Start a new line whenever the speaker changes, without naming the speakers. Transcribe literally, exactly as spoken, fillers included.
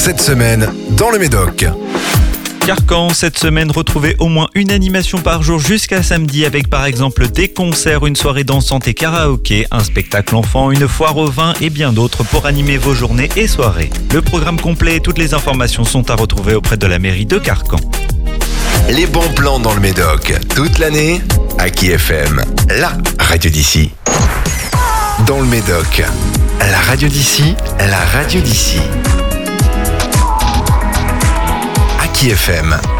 cette semaine dans le Médoc.
Carcan, cette semaine, retrouvez au moins une animation par jour jusqu'à samedi avec par exemple des concerts, une soirée dansante et karaoké, un spectacle enfant, une foire au vin et bien d'autres pour animer vos journées et soirées. Le programme complet et toutes les informations sont à retrouver auprès de la mairie de Carcan.
Les bons plans dans le Médoc, toute l'année, Aki F M, la radio d'ici. Dans le Médoc, la radio d'ici, la radio d'ici. Aki F M.